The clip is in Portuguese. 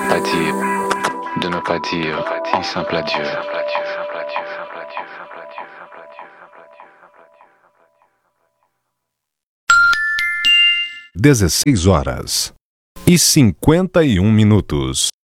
pas dire, de ne pas dire un simple adieu. 16h51.